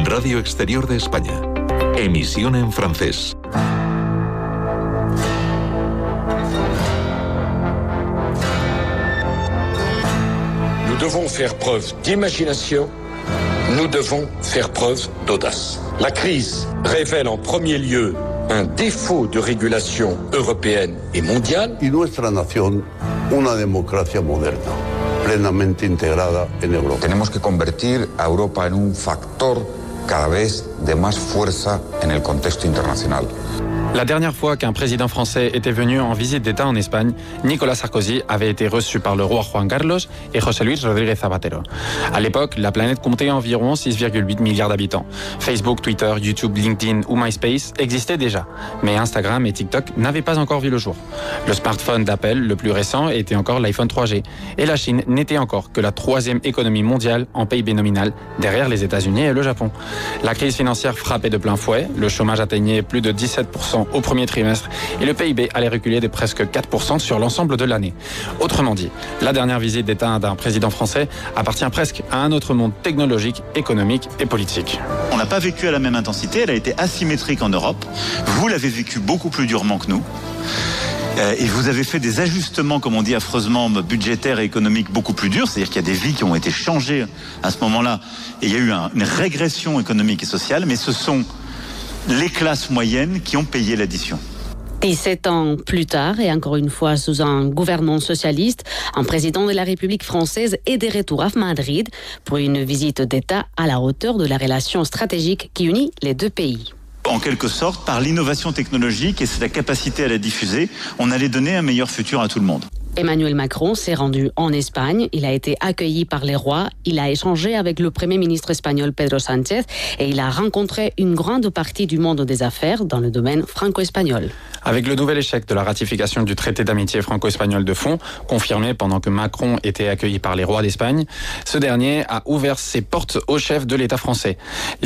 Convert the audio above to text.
Radio Exterior de España. Emisión en francés. Nous devons faire preuve d'imagination, nous devons faire preuve d'audace. La crise révèle en premier lieu un défaut de régulation européenne et mondiale. Y nuestra nación, una democracia moderna, plenamente integrada en Europa. Tenemos que convertir a Europa en un factor cada vez de más fuerza en el contexto internacional. La dernière fois qu'un président français était venu en visite d'État en Espagne, Nicolas Sarkozy avait été reçu par le roi Juan Carlos et José Luis Rodríguez Zapatero. À l'époque, la planète comptait environ 6,8 milliards d'habitants. Facebook, Twitter, YouTube, LinkedIn ou MySpace existaient déjà, mais Instagram et TikTok n'avaient pas encore vu le jour. Le smartphone d'Apple, le plus récent, était encore l'iPhone 3G, et la Chine n'était encore que la troisième économie mondiale en PIB nominal, derrière les États-Unis et le Japon. La crise financière frappait de plein fouet, le chômage atteignait plus de 17% au premier trimestre et le PIB allait reculer de presque 4% sur l'ensemble de l'année. Autrement dit, la dernière visite d'État d'un président français appartient presque à un autre monde technologique, économique et politique. On n'a pas vécu à la même intensité, elle a été asymétrique en Europe. Vous l'avez vécu beaucoup plus durement que nous. Et vous avez fait des ajustements, comme on dit affreusement, budgétaires et économiques beaucoup plus durs. C'est-à-dire qu'il y a des vies qui ont été changées à ce moment-là. Et il y a eu une régression économique et sociale, mais ce sont les classes moyennes qui ont payé l'addition. 17 ans plus tard, et encore une fois sous un gouvernement socialiste, un président de la République française est de retour à Madrid pour une visite d'État à la hauteur de la relation stratégique qui unit les deux pays. En quelque sorte, par l'innovation technologique et sa capacité à la diffuser, on allait donner un meilleur futur à tout le monde. Emmanuel Macron s'est rendu en Espagne. Il a été accueilli par les rois. Il a échangé avec le Premier ministre espagnol Pedro Sánchez et il a rencontré une grande partie du monde des affaires dans le domaine franco-espagnol. Avec le nouvel échec de la ratification du traité d'amitié franco-espagnol de fond, confirmé pendant que Macron était accueilli par les rois d'Espagne, ce dernier a ouvert ses portes au chef de l'État français.